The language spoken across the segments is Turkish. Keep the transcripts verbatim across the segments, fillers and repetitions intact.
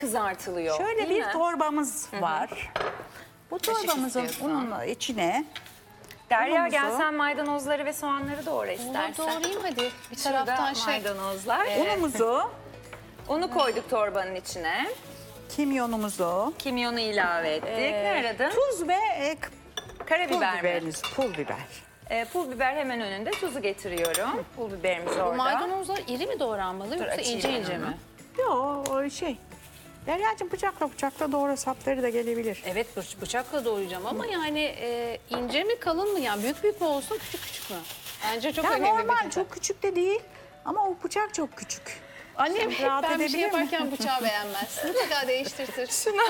kızartılıyor. Şöyle değil bir mi? torbamız var. Bu torbamızın istiyorsan. unun içine Derya unumuzu- gel sen maydanozları ve soğanları doğra Onu istersen. doğrayayım hadi. Bir Şurada taraftan şey. maydanozlar. unumuzu, Onu koyduk torbanın içine. kimyonumuzu, Kimyonu ilave ettik. ne aradın? tuz ve e, k- pul Karabiber mi? biberiniz, pul biber. E, pul biber hemen önünde. Tuzu getiriyorum. Pul biberimiz orada. Bu maydanozlar iri mi doğranmalı yoksa açayım ince ben ince onu. mi? Yok o şey. Deryacığım bıçakla bıçakla doğru sapları da gelebilir. Evet bıç- bıçakla doğrayacağım ama yani e, ince mi kalın mı yani büyük büyük mü olsun küçük küçük mü? Bence çok Ya önemli bir normal detay. çok küçük de değil ama o bıçak çok küçük. Annem hep rahat ben bir şey edebilir mi? yaparken bıçağı beğenmez. Mutlaka değiştirtir. Şunu.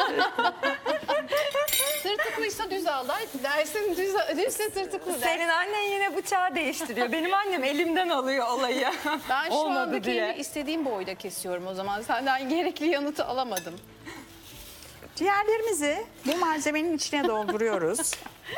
Tırtıklıysa düz al dersin düz, düzse tırtıklı der. Senin annen yine bıçağı değiştiriyor. Benim annem elimden alıyor olayı. Ben şu Olmadı anda diye. kendi istediğim boyda kesiyorum o zaman. Senden gerekli yanıtı alamadım. Ciğerlerimizi bu malzemenin içine dolduruyoruz.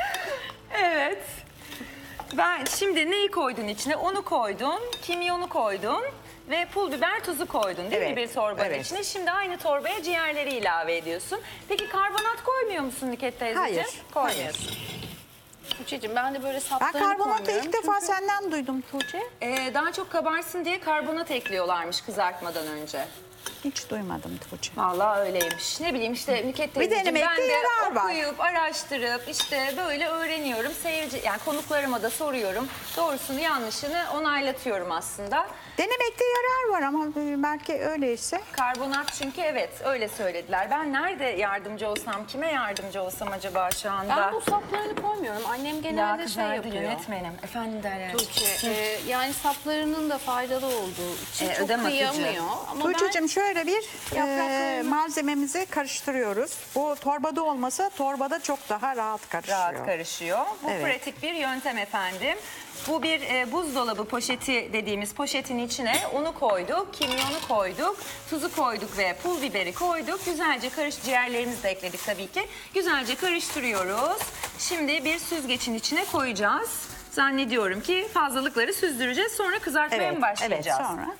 Evet. Ben şimdi neyi koydun içine? Onu koydun, kimyonu koydun ve pul biber tuzu koydun değil mi Evet, bir torbanın evet. içine? Şimdi aynı torbaya ciğerleri ilave ediyorsun. Peki karbonat koymuyor musun Nüket teyzeciğim? Hayır, Koymuyorsun. Tuğçe'cim ben de böyle Ben saplarını karbonatı koymuyorum. ilk defa senden duydum Tuğçe. Ee, daha çok kabarsın diye karbonat ekliyorlarmış kızartmadan önce. Hiç duymadım Tuğçe. Vallahi öyleymiş. Ne bileyim işte Nüket Bir teyzeciğim denemekte ben de yarar var. okuyup araştırıp işte böyle öğreniyorum. Seyirci yani konuklarıma da soruyorum. Doğrusunu yanlışını onaylatıyorum aslında. Denemekte yarar var ama belki öyleyse. Karbonat çünkü evet öyle söylediler. Ben nerede yardımcı olsam, kime yardımcı olsam acaba şu anda? Ben bu saplarını koymuyorum. Annem genelde şey kızardı yapıyor. yönetmenim. Efendim Derya. Tuğçe, e, yani saplarının da faydalı olduğu için E, çok ödem atıcı. kıyamıyor. Ama ben Tuğçe'cim şöyle bir e, Yapraklarını- malzememizi karıştırıyoruz. Bu torbada olmasa torbada çok daha rahat karışıyor. Rahat karışıyor. Bu Evet. pratik bir yöntem efendim. Bu bir e, buzdolabı poşeti dediğimiz poşetin içine unu koyduk, kimyonu koyduk, tuzu koyduk ve pul biberi koyduk. Güzelce karış, ciğerlerimizi de ekledik tabii ki. Güzelce karıştırıyoruz. Şimdi bir süzgecin içine koyacağız. Zannediyorum ki fazlalıkları süzdüreceğiz. Sonra kızartmaya Evet, mı başlayacağız? evet sonra.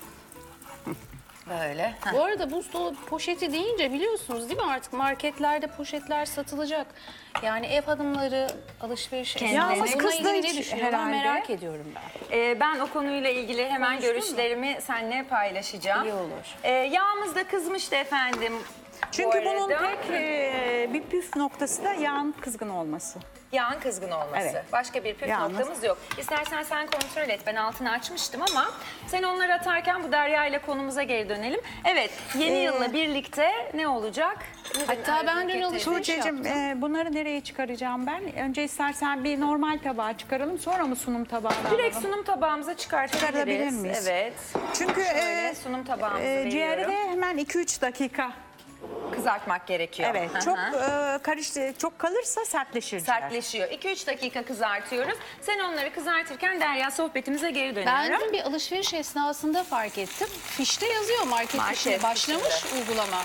Böyle. Heh. bu arada buzdolabı poşeti deyince biliyorsunuz değil mi artık marketlerde poşetler satılacak. Yani ev hanımları alışveriş Yalnız esnasında kız da bununla ilgili ne hiç düşünüyorlar herhalde. merak ediyorum ben. Ee, ben o konuyla ilgili hemen Konuştun mu? görüşlerimi seninle paylaşacağım. İyi olur. Ee, yağımız da kızmıştı efendim. Çünkü bu bunun arada. tek e, bir püf noktası da yağın kızgın olması. Yağın kızgın olması. Evet. Başka bir püf Yağımız- noktamız yok. İstersen sen kontrol et. Ben altını açmıştım ama sen onları atarken bu Derya ile konumuza geri dönelim. Evet, yeni Ee, yılla birlikte ne olacak? Ne Hatta dedin ben Erbil dün Nüket alışveriş teyze? Tuğçe'cim e, bunları nereye çıkaracağım ben? Önce istersen bir normal tabağa çıkaralım sonra mı sunum tabağına Direkt alalım? sunum tabağımıza çıkartabiliriz. Çıkarabilir miyiz? Evet. Çünkü Şöyle e, sunum tabağımızı e, ciğeri veriyorum. de hemen iki üç dakika. Kızartmak gerekiyor. Evet, Hı çok hı. e, karıştı, çok kalırsa sertleşir. ciğer. Sertleşiyor. iki üç dakika kızartıyoruz. Sen onları kızartırken Derya sohbetimize geri Ben dönüyorum. dün bir alışveriş esnasında fark ettim. Fişte yazıyor market, Market fişine başlamış fişinde. uygulama.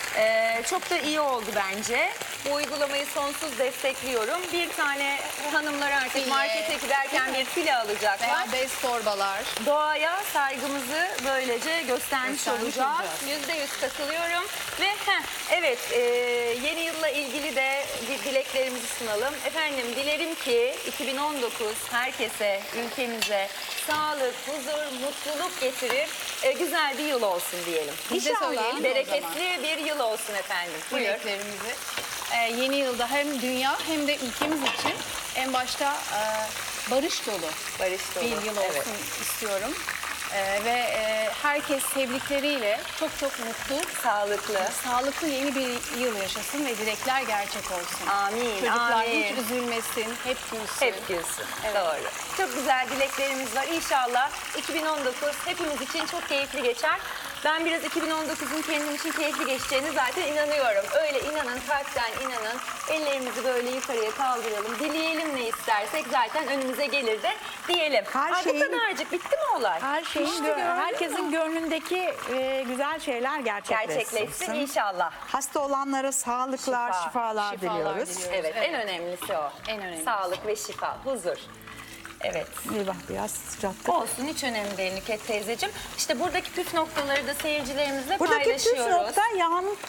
Ee, çok da iyi oldu bence. Bu uygulamayı sonsuz destekliyorum. Bir tane hanımlar artık File. markete giderken bir file alacaklar. Veya bez torbalar. Doğaya saygımızı böylece göstermiş, Göstermiş olacağız. olacağız. Yüzde yüz katılıyorum. Ve heh, evet e, yeni yılla ilgili de bir dileklerimizi sunalım. Efendim dilerim ki iki bin on dokuz herkese, ülkemize sağlık, huzur, mutluluk getirir. E, güzel bir yıl olsun diyelim. Biz de söyleyelim mi o zaman? Bereketli bir yıl olsun efendim. Buyur. Dileklerimizi. Ee, yeni yılda hem dünya hem de ülkemiz için en başta e, barış dolu Barış dolu. bir yıl olsun Evet. istiyorum. Ee, ve e, herkes sevdikleriyle çok çok mutlu, Sağlıklı. sağlıklı yeni bir yıl yaşasın ve dilekler gerçek olsun. Amin, Çocuklar amin. hiç üzülmesin, hep gülsün. Hep gülsün. Doğru. Çok güzel dileklerimiz var. İnşallah iki bin on dokuz hepimiz için çok keyifli geçer. Ben biraz iki bin on dokuzun kendim için keyifli geçeceğini zaten inanıyorum. Öyle inanın, kalpten inanın. Ellerimizi böyle yukarıya kaldıralım. Dileyelim ne istersek zaten önümüze gelir de diyelim. Her Ay, şeyin- Bu kadarcık bitti mi olay? Her şeyin, İşte gö- gördün mü? herkesin gönlündeki e, güzel şeyler gerçekleşsin. Gerçekleşsin inşallah. Hasta olanlara sağlıklar, Şifa. şifalar, Şifalar diliyoruz. diliyoruz. Evet, Evet. en önemlisi o. En önemlisi. Sağlık ve şifa, huzur. Evet. Eyvah biraz sıcaklık. Olsun, hiç önemli değil Nükhet teyzeciğim. İşte buradaki püf noktaları da seyircilerimizle Buradaki paylaşıyoruz. püf nokta yağın